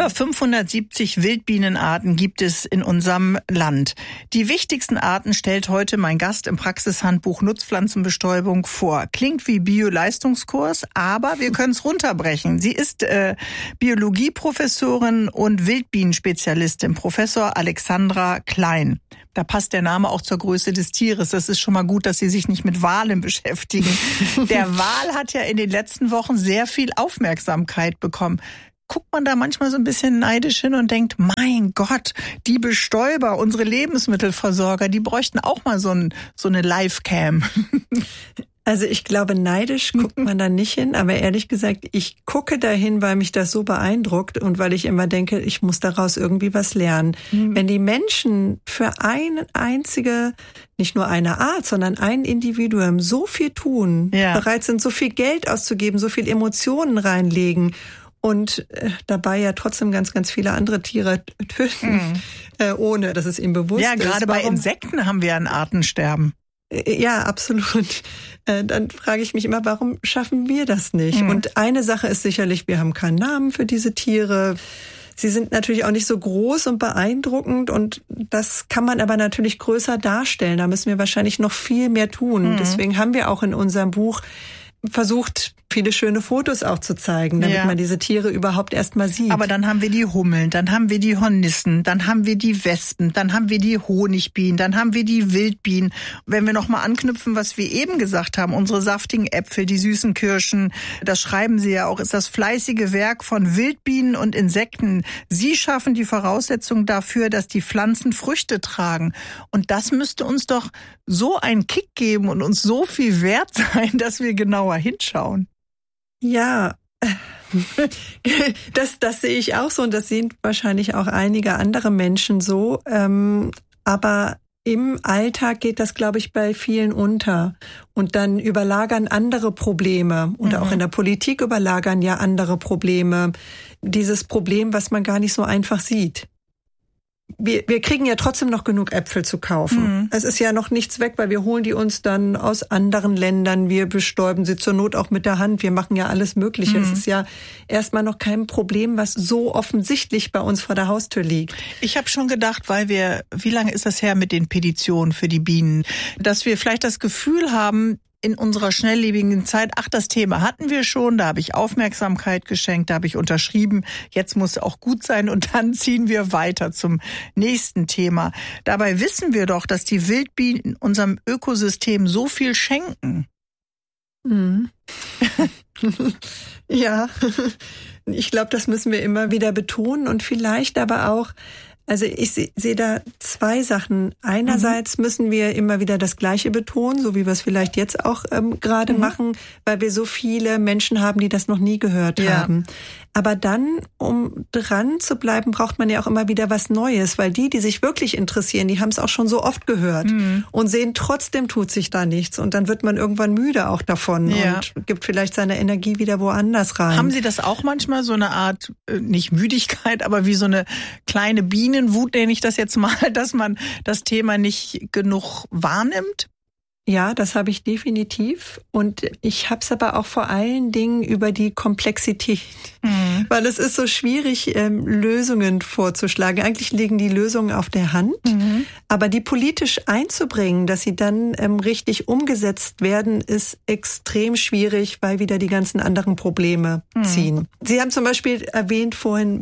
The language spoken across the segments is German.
Über 570 Wildbienenarten gibt es in unserem Land. Die wichtigsten Arten stellt heute mein Gast im Praxishandbuch Nutzpflanzenbestäubung vor. Klingt wie Bio-Leistungskurs, aber wir können es runterbrechen. Sie ist Biologieprofessorin und Wildbienenspezialistin, Professor Alexandra Klein. Da passt der Name auch zur Größe des Tieres. Das ist schon mal gut, dass Sie sich nicht mit Walen beschäftigen. Der Wal hat ja in den letzten Wochen sehr viel Aufmerksamkeit bekommen. Guckt man da manchmal so ein bisschen neidisch hin und denkt, mein Gott, die Bestäuber, unsere Lebensmittelversorger, die bräuchten auch mal so eine Live-Cam. Also ich glaube, neidisch guckt man da nicht hin, aber ehrlich gesagt, ich gucke dahin, weil mich das so beeindruckt und weil ich immer denke, ich muss daraus irgendwie was lernen. Wenn die Menschen für eine einzige, nicht nur eine Art, sondern ein Individuum so viel tun, bereit sind, so viel Geld auszugeben, so viel Emotionen reinlegen und dabei ja trotzdem ganz, ganz viele andere Tiere töten, ohne dass es ihnen bewusst ist. Ja, gerade bei Insekten haben wir ein Artensterben. Ja, absolut. Dann frage ich mich immer, warum schaffen wir das nicht? Und eine Sache ist sicherlich, wir haben keinen Namen für diese Tiere. Sie sind natürlich auch nicht so groß und beeindruckend und das kann man aber natürlich größer darstellen. Da müssen wir wahrscheinlich noch viel mehr tun. Deswegen haben wir auch in unserem Buch versucht, viele schöne Fotos auch zu zeigen, damit man diese Tiere überhaupt erst mal sieht. Aber dann haben wir die Hummeln, dann haben wir die Hornissen, dann haben wir die Wespen, dann haben wir die Honigbienen, dann haben wir die Wildbienen. Wenn wir noch mal anknüpfen, was wir eben gesagt haben, unsere saftigen Äpfel, die süßen Kirschen, das schreiben Sie ja auch, ist das fleißige Werk von Wildbienen und Insekten. Sie schaffen die Voraussetzung dafür, dass die Pflanzen Früchte tragen. Und das müsste uns doch so einen Kick geben und uns so viel wert sein, dass wir genauer hinschauen. Ja, das sehe ich auch so und das sehen wahrscheinlich auch einige andere Menschen so. Aber im Alltag geht das, glaube ich, bei vielen unter. Und dann überlagern andere Probleme oder auch in der Politik überlagern ja andere Probleme. Dieses Problem, was man gar nicht so einfach sieht. Wir kriegen ja trotzdem noch genug Äpfel zu kaufen. Es ist ja noch nichts weg, weil wir holen die uns dann aus anderen Ländern. Wir bestäuben sie zur Not auch mit der Hand. Wir machen ja alles Mögliche. Es ist ja erstmal noch kein Problem, was so offensichtlich bei uns vor der Haustür liegt. Ich habe schon gedacht, wie lange ist das her mit den Petitionen für die Bienen, dass wir vielleicht das Gefühl haben, in unserer schnelllebigen Zeit, das Thema hatten wir schon, da habe ich Aufmerksamkeit geschenkt, da habe ich unterschrieben, jetzt muss auch gut sein und dann ziehen wir weiter zum nächsten Thema. Dabei wissen wir doch, dass die Wildbienen unserem Ökosystem so viel schenken. Ja, ich glaube, das müssen wir immer wieder betonen und vielleicht aber auch, also ich sehe da zwei Sachen. Einerseits müssen wir immer wieder das Gleiche betonen, so wie wir es vielleicht jetzt auch gerade machen, weil wir so viele Menschen haben, die das noch nie gehört haben. Aber dann, um dran zu bleiben, braucht man ja auch immer wieder was Neues, weil die sich wirklich interessieren, die haben es auch schon so oft gehört und sehen, trotzdem tut sich da nichts. Und dann wird man irgendwann müde auch davon und gibt vielleicht seine Energie wieder woanders rein. Haben Sie das auch manchmal, so eine Art, nicht Müdigkeit, aber wie so eine kleine Bienenwut, nenne ich das jetzt mal, dass man das Thema nicht genug wahrnimmt? Ja, das habe ich definitiv. Und ich habe es aber auch vor allen Dingen über die Komplexität. Weil es ist so schwierig, Lösungen vorzuschlagen. Eigentlich liegen die Lösungen auf der Hand. Aber die politisch einzubringen, dass sie dann richtig umgesetzt werden, ist extrem schwierig, weil wieder die ganzen anderen Probleme ziehen. Sie haben zum Beispiel erwähnt vorhin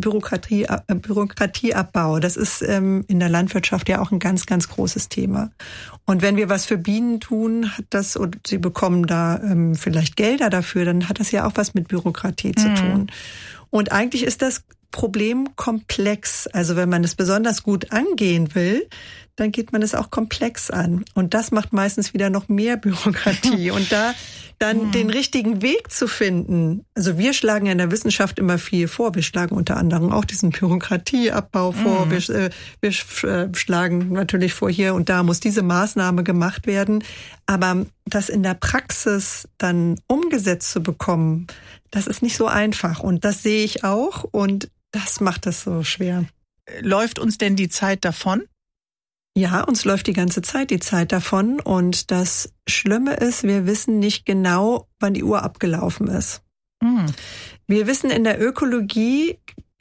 Bürokratieabbau. Das ist in der Landwirtschaft ja auch ein ganz, ganz großes Thema. Und wenn wir was für Bienen tun, hat das, und sie bekommen da vielleicht Gelder dafür, dann hat das ja auch was mit Bürokratie zu tun. Und eigentlich ist das Problem komplex. Also wenn man es besonders gut angehen will, dann geht man es auch komplex an. Und das macht meistens wieder noch mehr Bürokratie. Und da dann den richtigen Weg zu finden. Also wir schlagen ja in der Wissenschaft immer viel vor. Wir schlagen unter anderem auch diesen Bürokratieabbau vor. Wir schlagen natürlich vor, hier und da muss diese Maßnahme gemacht werden. Aber das in der Praxis dann umgesetzt zu bekommen, das ist nicht so einfach. Und das sehe ich auch. Und das macht es so schwer. Läuft uns denn die Zeit davon? Ja, uns läuft die ganze Zeit die Zeit davon. Und das Schlimme ist, wir wissen nicht genau, wann die Uhr abgelaufen ist. Wir wissen in der Ökologie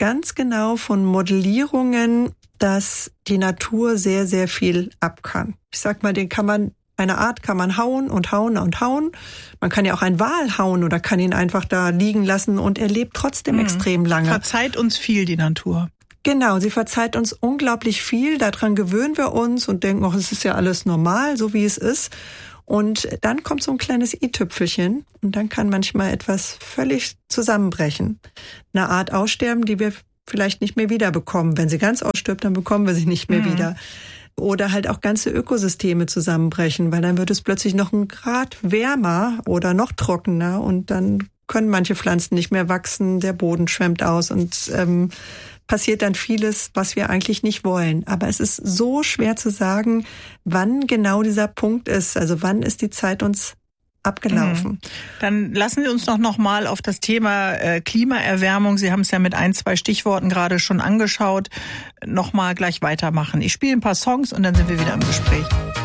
ganz genau von Modellierungen, dass die Natur sehr, sehr viel ab kann. Ich sag mal, eine Art kann man hauen und hauen und hauen. Man kann ja auch einen Wal hauen oder kann ihn einfach da liegen lassen und er lebt trotzdem extrem lange. Verzeiht uns viel, die Natur. Genau, sie verzeiht uns unglaublich viel. Daran gewöhnen wir uns und denken, es ist ja alles normal, so wie es ist. Und dann kommt so ein kleines i-Tüpfelchen und dann kann manchmal etwas völlig zusammenbrechen. Eine Art aussterben, die wir vielleicht nicht mehr wiederbekommen. Wenn sie ganz ausstirbt, dann bekommen wir sie nicht mehr wieder. Oder halt auch ganze Ökosysteme zusammenbrechen, weil dann wird es plötzlich noch ein Grad wärmer oder noch trockener und dann können manche Pflanzen nicht mehr wachsen, der Boden schwemmt aus und passiert dann vieles, was wir eigentlich nicht wollen. Aber es ist so schwer zu sagen, wann genau dieser Punkt ist. Also wann ist die Zeit uns abgelaufen. Dann lassen Sie uns doch noch mal auf das Thema Klimaerwärmung, Sie haben es ja mit 1, 2 Stichworten gerade schon angeschaut, noch mal gleich weitermachen. Ich spiele ein paar Songs und dann sind wir wieder im Gespräch.